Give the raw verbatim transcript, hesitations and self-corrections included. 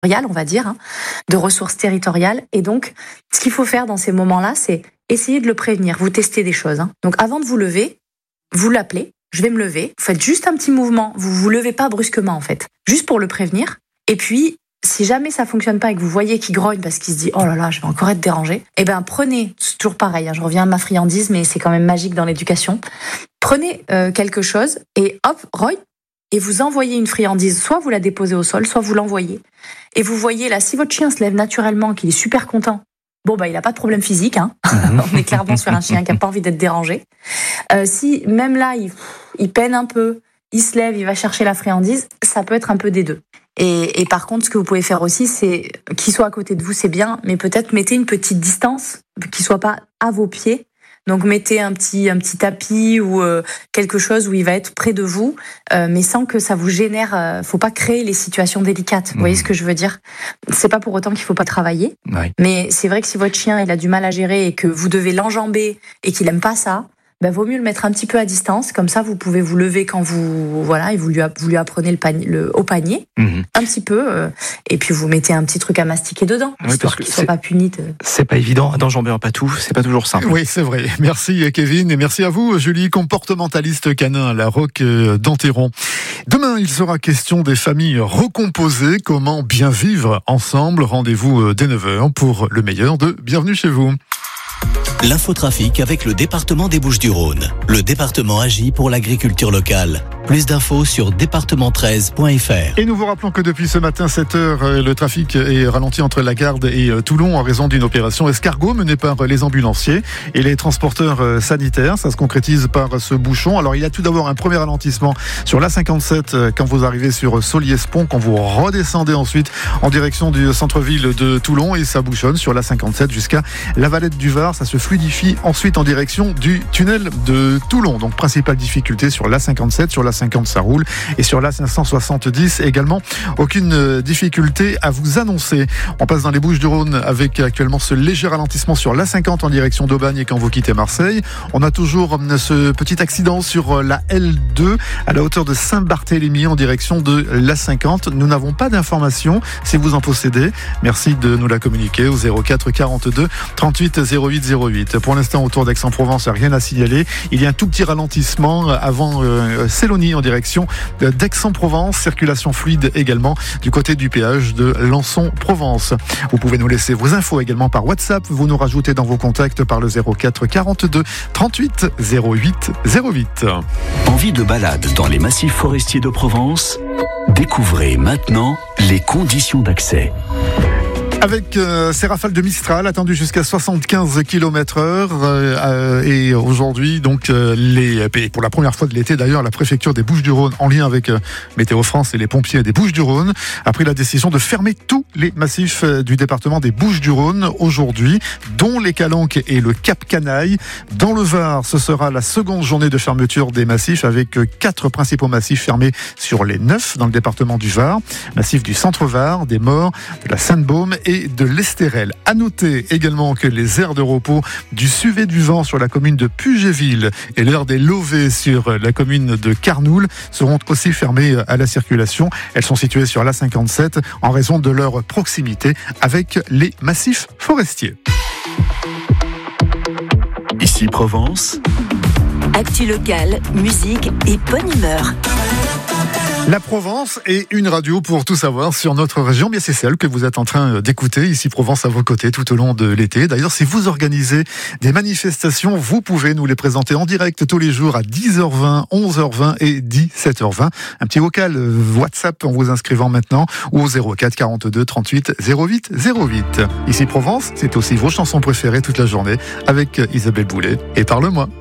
on va dire, hein, de ressources territoriales. Et donc, ce qu'il faut faire dans ces moments-là, c'est essayer de le prévenir. Vous testez des choses. Hein. Donc, avant de vous lever, vous l'appelez. Je vais me lever. Vous faites juste un petit mouvement. Vous vous levez pas brusquement, en fait. Juste pour le prévenir. Et puis, si jamais ça fonctionne pas et que vous voyez qu'il grogne parce qu'il se dit « Oh là là, je vais encore être dérangé », eh ben prenez, c'est toujours pareil, hein, je reviens à ma friandise, mais c'est quand même magique dans l'éducation. Prenez euh, quelque chose et hop, rogne, et vous envoyez une friandise. Soit vous la déposez au sol, soit vous l'envoyez. Et vous voyez là, si votre chien se lève naturellement, qu'il est super content, bon bah il a pas de problème physique, hein. On est clairement sur un chien qui a pas envie d'être dérangé. Euh, si même là, il, il peine un peu, il se lève, il va chercher la friandise, ça peut être un peu des deux. Et, et par contre, ce que vous pouvez faire aussi, c'est qu'il soit à côté de vous, c'est bien, mais peut-être mettez une petite distance, qu'il soit pas à vos pieds. Donc mettez un petit un petit tapis ou euh, quelque chose où il va être près de vous, euh, mais sans que ça vous génère. Euh, faut pas créer les situations délicates. Vous mmh. voyez ce que je veux dire ? C'est pas pour autant qu'il faut pas travailler, oui. Mais c'est vrai que si votre chien il a du mal à gérer et que vous devez l'enjamber et qu'il aime pas ça. Ben, vaut mieux le mettre un petit peu à distance, comme ça vous pouvez vous lever quand vous voilà et vous lui, vous lui apprenez le panier, le, au panier, mmh. un petit peu, euh, et puis vous mettez un petit truc à mastiquer dedans, oui, histoire qu'il ne soit pas puni. De... C'est pas évident d'enjamber un patou, c'est pas toujours simple. Oui, c'est vrai. Merci Kevin et merci à vous Julie, comportementaliste canin à la Roque d'Enterron. Demain, il sera question des familles recomposées, comment bien vivre ensemble. Rendez-vous dès neuf heures pour le meilleur de Bienvenue chez vous. L'infotrafic avec le département des Bouches-du-Rhône. Le département agit pour l'agriculture locale. Plus d'infos sur département treize point f r. Et nous vous rappelons que depuis ce matin, sept heures, le trafic est ralenti entre la Garde et Toulon en raison d'une opération escargot menée par les ambulanciers et les transporteurs sanitaires. Ça se concrétise par ce bouchon. Alors il y a tout d'abord un premier ralentissement sur l'A cinquante-sept quand vous arrivez sur Soliès-Pont, quand vous redescendez ensuite en direction du centre-ville de Toulon et ça bouchonne sur l'A cinquante-sept jusqu'à la Valette du Var. Ça se fluidifie ensuite en direction du tunnel de Toulon. Donc principale difficulté sur l'A cinquante-sept, sur l'A cinquante ça roule et sur l'A cinq cent soixante-dix également aucune difficulté à vous annoncer. On passe dans les Bouches-du-Rhône avec actuellement ce léger ralentissement sur l'A cinquante en direction d'Aubagne et quand vous quittez Marseille. On a toujours ce petit accident sur la L deux à la hauteur de Saint-Barthélemy en direction de l'A cinquante. Nous n'avons pas d'informations si vous en possédez. Merci de nous la communiquer au zéro quatre quarante-deux trente-huit zéro huit zéro huit. Pour l'instant, autour d'Aix-en-Provence, rien à signaler. Il y a un tout petit ralentissement avant euh, Célonie en direction d'Aix-en-Provence. Circulation fluide également du côté du péage de Lançon-Provence. Vous pouvez nous laisser vos infos également par WhatsApp. Vous nous rajoutez dans vos contacts par le zéro quatre quarante-deux trente-huit zéro huit zéro huit. Envie de balade dans les massifs forestiers de Provence ? Découvrez maintenant les conditions d'accès. Avec euh, ces rafales de Mistral attendues jusqu'à soixante-quinze kilomètres heure euh, et aujourd'hui donc euh, les pour la première fois de l'été d'ailleurs la préfecture des Bouches-du-Rhône en lien avec euh, Météo France et les pompiers des Bouches-du-Rhône a pris la décision de fermer tous les massifs euh, du département des Bouches-du-Rhône aujourd'hui, dont les Calanques et le Cap Canaille. Dans le Var, ce sera la seconde journée de fermeture des massifs avec euh, quatre principaux massifs fermés sur les neuf dans le département du Var, massif du Centre-Var, des Maures, de la Sainte-Baume et et de l'Estérel. À noter également que les aires de repos du Suvet du Vent sur la commune de Pugéville et l'aire des Lovés sur la commune de Carnoul seront aussi fermées à la circulation. Elles sont situées sur l'A cinquante-sept en raison de leur proximité avec les massifs forestiers. Ici Provence. Actu locale, musique et bonne humeur. La Provence est une radio pour tout savoir sur notre région, mais c'est celle que vous êtes en train d'écouter, ici Provence à vos côtés tout au long de l'été. D'ailleurs, si vous organisez des manifestations, vous pouvez nous les présenter en direct tous les jours à dix heures vingt, onze heures vingt et dix-sept heures vingt. Un petit vocal WhatsApp en vous inscrivant maintenant ou au zéro quatre quarante-deux trente-huit zéro huit zéro huit. Ici Provence, c'est aussi vos chansons préférées toute la journée avec Isabelle Boulet et Parle-moi.